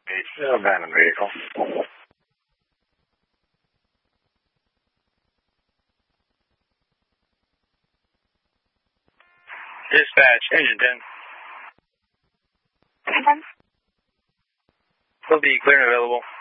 Abandoned vehicle. Dispatch, engine 10. Will be clear and available.